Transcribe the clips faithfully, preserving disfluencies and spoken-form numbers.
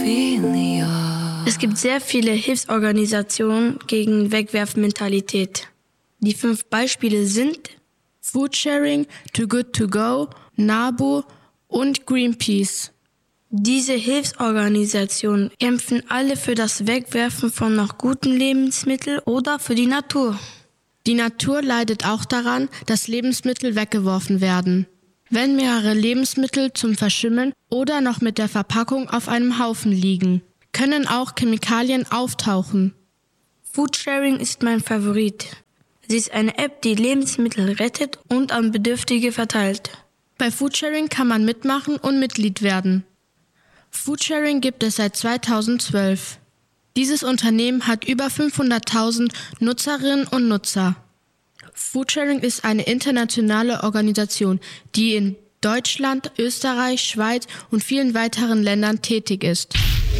Es gibt sehr viele Hilfsorganisationen gegen Wegwerfmentalität. Die fünf Beispiele sind Foodsharing, Too Good To Go, NABU und Greenpeace. Diese Hilfsorganisationen kämpfen alle für das Wegwerfen von noch guten Lebensmitteln oder für die Natur. Die Natur leidet auch daran, dass Lebensmittel weggeworfen werden. Wenn mehrere Lebensmittel zum Verschimmeln oder noch mit der Verpackung auf einem Haufen liegen, können auch Chemikalien auftauchen. Foodsharing ist mein Favorit. Sie ist eine App, die Lebensmittel rettet und an Bedürftige verteilt. Bei Foodsharing kann man mitmachen und Mitglied werden. Foodsharing gibt es seit zweitausendzwölf. Dieses Unternehmen hat über fünfhunderttausend Nutzerinnen und Nutzer. Foodsharing ist eine internationale Organisation, die in Deutschland, Österreich, Schweiz und vielen weiteren Ländern tätig ist.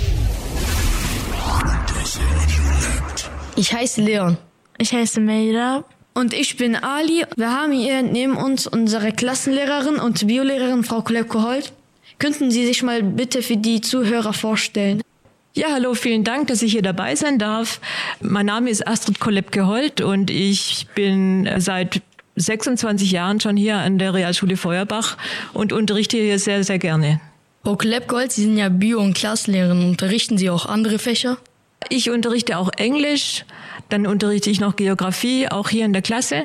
Ich heiße Leon. Ich heiße Meira. Und ich bin Ali. Wir haben hier neben uns unsere Klassenlehrerin und Biolehrerin Frau Koleb-Geholt. Könnten Sie sich mal bitte für die Zuhörer vorstellen? Ja, hallo, vielen Dank, dass ich hier dabei sein darf. Mein Name ist Astrid Koleb-Geholt und ich bin seit sechsundzwanzig Jahren schon hier an der Realschule Feuerbach und unterrichte hier sehr, sehr gerne. Frau Koleb-Geholt, Sie sind ja Bio- und Klassenlehrerin. Unterrichten Sie auch andere Fächer? Ich unterrichte auch Englisch, dann unterrichte ich noch Geografie, auch hier in der Klasse.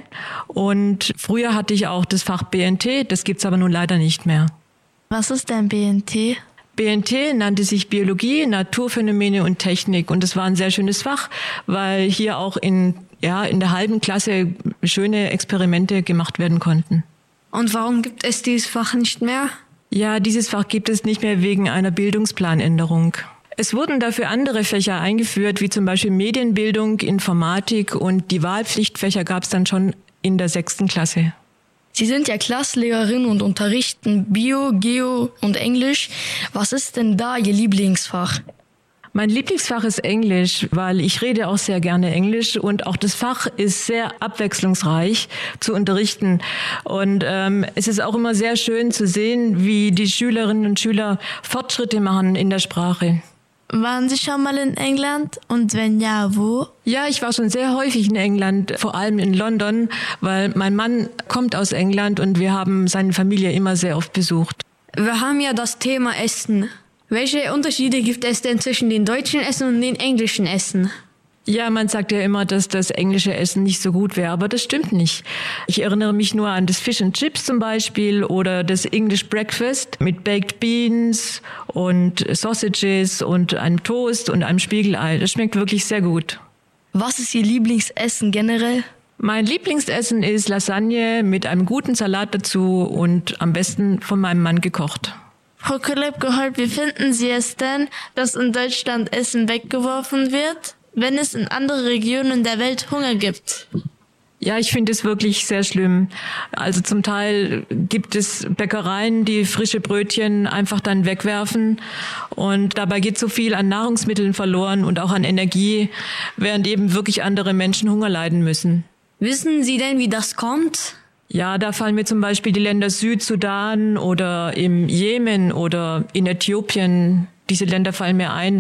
Und früher hatte ich auch das Fach B N T, das gibt's aber nun leider nicht mehr. Was ist denn B N T? B N T nannte sich Biologie, Naturphänomene und Technik. Und das war ein sehr schönes Fach, weil hier auch in, ja, in der halben Klasse schöne Experimente gemacht werden konnten. Und warum gibt es dieses Fach nicht mehr? Ja, dieses Fach gibt es nicht mehr wegen einer Bildungsplanänderung. Es wurden dafür andere Fächer eingeführt, wie zum Beispiel Medienbildung, Informatik, und die Wahlpflichtfächer gab es dann schon in der sechsten Klasse. Sie sind ja Klassenlehrerin und unterrichten Bio, Geo und Englisch. Was ist denn da Ihr Lieblingsfach? Mein Lieblingsfach ist Englisch, weil ich rede auch sehr gerne Englisch und auch das Fach ist sehr abwechslungsreich zu unterrichten. Und ähm, es ist auch immer sehr schön zu sehen, wie die Schülerinnen und Schüler Fortschritte machen in der Sprache. Waren Sie schon mal in England? Und wenn ja, wo? Ja, ich war schon sehr häufig in England, vor allem in London, weil mein Mann kommt aus England und wir haben seine Familie immer sehr oft besucht. Wir haben ja das Thema Essen. Welche Unterschiede gibt es denn zwischen den deutschen Essen und den englischen Essen? Ja, man sagt ja immer, dass das englische Essen nicht so gut wäre, aber das stimmt nicht. Ich erinnere mich nur an das Fish and Chips zum Beispiel oder das English Breakfast mit Baked Beans und Sausages und einem Toast und einem Spiegelei. Das schmeckt wirklich sehr gut. Was ist Ihr Lieblingsessen generell? Mein Lieblingsessen ist Lasagne mit einem guten Salat dazu und am besten von meinem Mann gekocht. Frau Koleb-Geholt, wie finden Sie es denn, dass in Deutschland Essen weggeworfen wird, wenn es in anderen Regionen der Welt Hunger gibt? Ja, ich finde es wirklich sehr schlimm. Also zum Teil gibt es Bäckereien, die frische Brötchen einfach dann wegwerfen und dabei geht so viel an Nahrungsmitteln verloren und auch an Energie, während eben wirklich andere Menschen Hunger leiden müssen. Wissen Sie denn, wie das kommt? Ja, da fallen mir zum Beispiel die Länder Südsudan oder im Jemen oder in Äthiopien. Diese Länder fallen mir ein,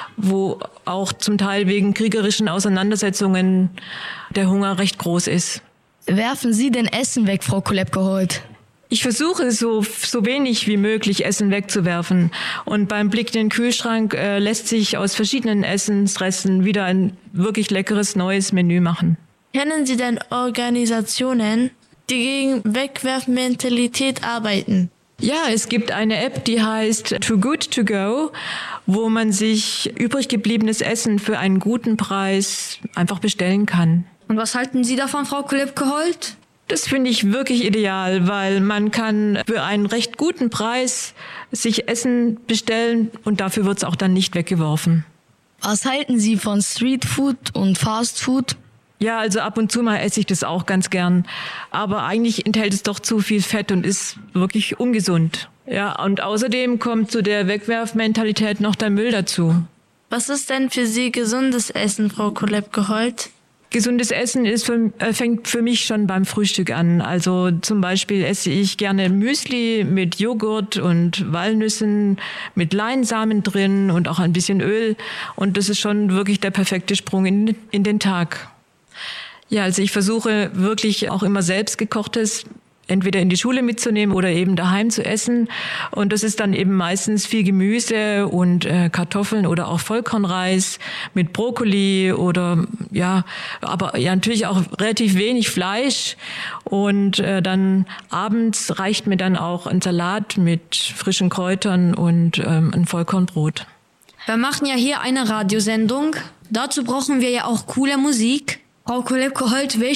wo auch zum Teil wegen kriegerischen Auseinandersetzungen der Hunger recht groß ist. Werfen Sie denn Essen weg, Frau Koleb-Geholt? Ich versuche so so wenig wie möglich Essen wegzuwerfen. Und beim Blick in den Kühlschrank äh, lässt sich aus verschiedenen Essensresten wieder ein wirklich leckeres neues Menü machen. Kennen Sie denn Organisationen, die gegen Wegwerfmentalität arbeiten? Ja, es gibt eine App, die heißt Too Good To Go, wo man sich übrig gebliebenes Essen für einen guten Preis einfach bestellen kann. Und was halten Sie davon, Frau Koleb-Geholt? Das finde ich wirklich ideal, weil man kann für einen recht guten Preis sich Essen bestellen und dafür wird es auch dann nicht weggeworfen. Was halten Sie von Streetfood und Fastfood? Ja, also ab und zu mal esse ich das auch ganz gern. Aber eigentlich enthält es doch zu viel Fett und ist wirklich ungesund. Ja, und außerdem kommt zu der Wegwerfmentalität noch der Müll dazu. Was ist denn für Sie gesundes Essen, Frau Koleb-Geholt? Gesundes Essen ist für, äh, fängt für mich schon beim Frühstück an. Also zum Beispiel esse ich gerne Müsli mit Joghurt und Walnüssen, mit Leinsamen drin und auch ein bisschen Öl. Und das ist schon wirklich der perfekte Sprung in, in den Tag. Ja, also ich versuche wirklich auch immer selbst gekochtes entweder in die Schule mitzunehmen oder eben daheim zu essen. Und das ist dann eben meistens viel Gemüse und äh, Kartoffeln oder auch Vollkornreis mit Brokkoli oder ja, aber ja natürlich auch relativ wenig Fleisch. Und äh, dann abends reicht mir dann auch ein Salat mit frischen Kräutern und ähm, ein Vollkornbrot. Wir machen ja hier eine Radiosendung. Dazu brauchen wir ja auch coole Musik. Frau Kollegko Holt,